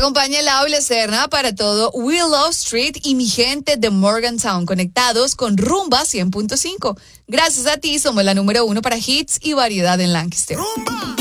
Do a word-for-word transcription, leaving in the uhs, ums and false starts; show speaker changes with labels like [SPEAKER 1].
[SPEAKER 1] acompaña Laura Serna para todo Willow Street y mi gente de Morgantown, conectados con Rumba cien punto cinco. Gracias a ti somos la número uno para hits y variedad en Lancaster.
[SPEAKER 2] ¡Rumba!